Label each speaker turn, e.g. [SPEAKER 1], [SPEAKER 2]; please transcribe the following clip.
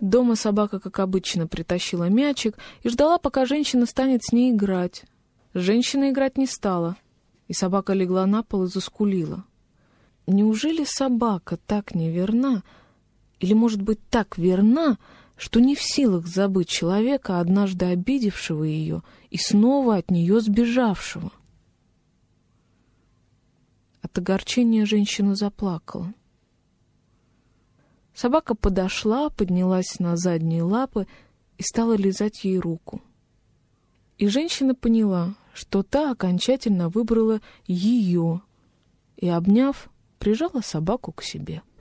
[SPEAKER 1] Дома собака, как обычно, притащила мячик и ждала, пока женщина станет с ней играть. Женщина играть не стала, и собака легла на пол и заскулила. Неужели собака так неверна, или, может быть, так верна, что не в силах забыть человека, однажды обидевшего ее и снова от нее сбежавшего? От огорчения женщина заплакала. Собака подошла, поднялась на задние лапы и стала лизать ей руку. И женщина поняла, что та окончательно выбрала ее, и, обняв, прижала собаку к себе.